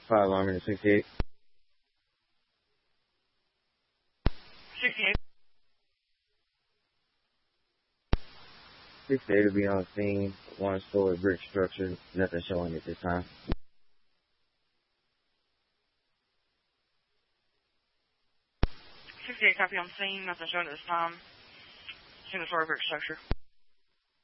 Fire alarm in 68. 68. 68 will be on scene. One-story brick structure. Nothing showing at this time. 68, copy on scene. Nothing shown at this time. Single story brick structure.